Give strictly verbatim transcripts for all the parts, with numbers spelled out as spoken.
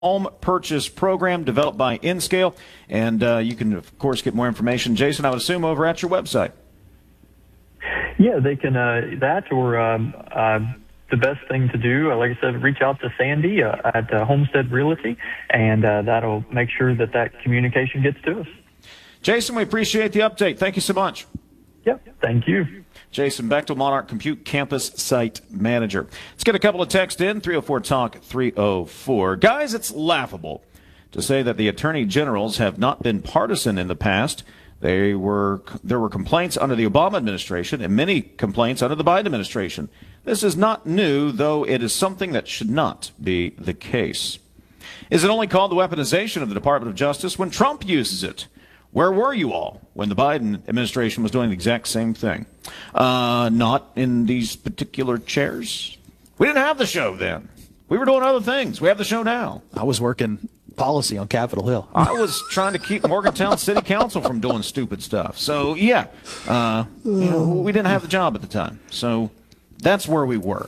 home purchase program developed by Nscale. And uh, you can, of course, get more information, Jason, I would assume, over at your website. Yeah, they can, uh, that or um, uh, the best thing to do, uh, like I said, reach out to Sandy uh, at uh, Homestead Realty, and uh, that'll make sure that that communication gets to us. Jason, we appreciate the update. Thank you so much. Yep, thank you. Jason Bechtel, Monarch Compute Campus Site Manager. Let's get a couple of texts in, three oh four talk three oh four. Guys, it's laughable to say that the attorney generals have not been partisan in the past. They were There were complaints under the Obama administration and many complaints under the Biden administration. This is not new, though it is something that should not be the case. Is it only called the weaponization of the Department of Justice when Trump uses it? Where were you all when the Biden administration was doing the exact same thing? Uh, not in these particular chairs. We didn't have the show then. We were doing other things. We have the show now. I was working policy on Capitol Hill. I was trying to keep Morgantown City Council from doing stupid stuff. So, yeah, uh, you know, we didn't have the job at the time. So that's where we were.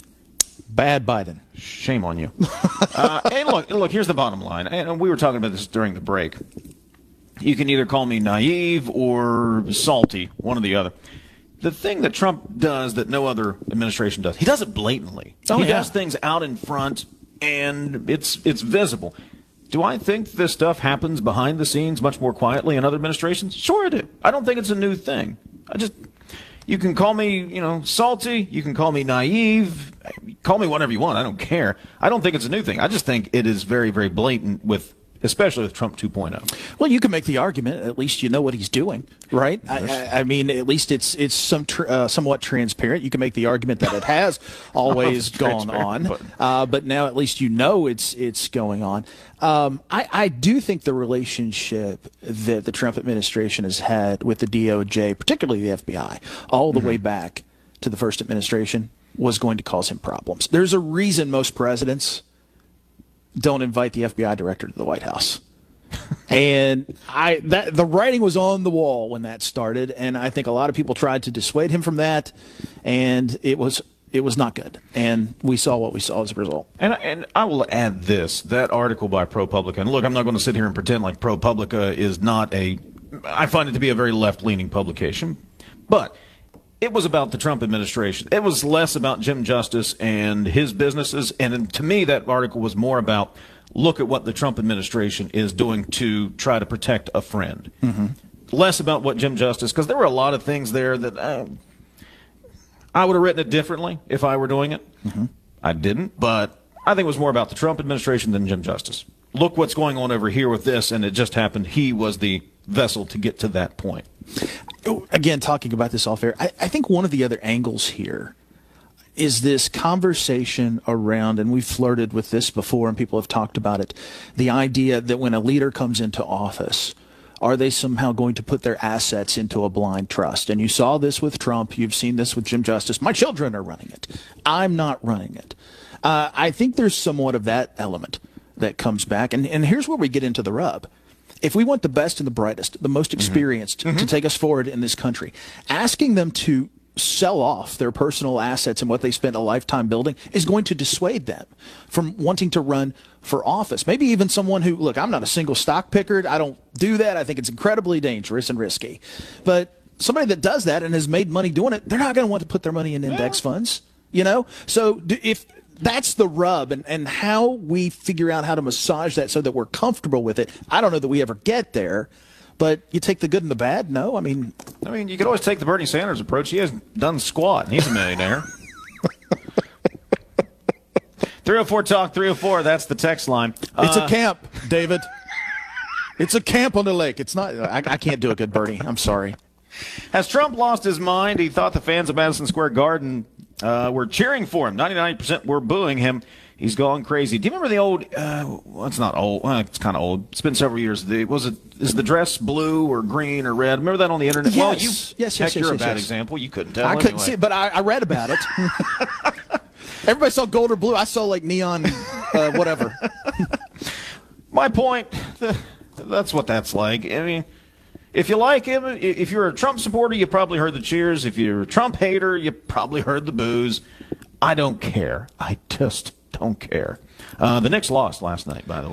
Bad Biden. Shame on you. uh, and look, look, here's the bottom line. And we were talking about this during the break. You can either call me naive or salty, one or the other. The thing that Trump does that no other administration does, he does it blatantly. Oh, he yeah. does things out in front, and it's it's visible. Do I think this stuff happens behind the scenes much more quietly in other administrations? Sure I do. I don't think it's a new thing. I just, you can call me, you know, salty. You can call me naive. Call me whatever you want. I don't care. I don't think it's a new thing. I just think it is very, very blatant with, especially with Trump two point oh. Well, you can make the argument. At least you know what he's doing, right? I, I, I mean, at least it's it's some tr- uh, somewhat transparent. You can make the argument that it has always gone on, but. Uh, but now at least you know it's it's going on. Um, I, I do think the relationship that the Trump administration has had with the D O J, particularly the F B I, all the mm-hmm. way back to the first administration, was going to cause him problems. There's a reason most presidents don't invite the F B I director to the White House. And I that the writing was on the wall when that started, and I think a lot of people tried to dissuade him from that, and it was it was not good. And we saw what we saw as a result. And and I will add this, that article by ProPublica, and look, I'm not going to sit here and pretend like ProPublica is not a, I find it to be a very left-leaning publication, but it was about the Trump administration. It was less about Jim Justice and his businesses. And to me, that article was more about, look at what the Trump administration is doing to try to protect a friend. Mm-hmm. Less about what Jim Justice, because there were a lot of things there that uh, I would have written it differently if I were doing it. Mm-hmm. I didn't, but I think it was more about the Trump administration than Jim Justice. Look what's going on over here with this, and it just happened he was the vessel to get to that point. Again, talking about this off air, I, I think one of the other angles here is this conversation around, and we've flirted with this before and people have talked about it, the idea that when a leader comes into office, are they somehow going to put their assets into a blind trust? And you saw this with Trump. You've seen this with Jim Justice. My children are running it. I'm not running it. Uh, I think there's somewhat of that element that comes back. And, and here's where we get into the rub. If we want the best and the brightest, the most experienced mm-hmm. to take us forward in this country, asking them to sell off their personal assets and what they spent a lifetime building is going to dissuade them from wanting to run for office. Maybe even someone who, look, I'm not a single stock picker. I don't do that. I think it's incredibly dangerous and risky. But somebody that does that and has made money doing it, they're not going to want to put their money in index yeah. funds, you know? So if that's the rub, and, and how we figure out how to massage that so that we're comfortable with it. I don't know that we ever get there, but you take the good and the bad. No, I mean, I mean, you could always take the Bernie Sanders approach. He hasn't done squat, and he's a millionaire. three oh four talk three oh four. That's the text line. It's uh, a camp, David. It's a camp on the lake. It's not. I, I can't do a good Bernie. I'm sorry. Has Trump lost his mind? He thought the fans of Madison Square Garden uh, were cheering for him. ninety-nine percent were booing him. He's gone crazy. Do you remember the old, uh, well, it's not old, well, it's kind of old. It's been several years. The, was it, is the dress blue or green or red? Remember that on the internet? Yes. Well, you, yes, yes, heck, yes, you're yes, a bad yes. example. You couldn't tell I anyway. couldn't see it, but I, I read about it. Everybody saw gold or blue. I saw like neon, uh, whatever. My point, that's what that's like. I mean, if you like him, if you're a Trump supporter, you probably heard the cheers. If you're a Trump hater, you probably heard the boos. I don't care. I just don't care. Uh, the Knicks lost last night, by the way.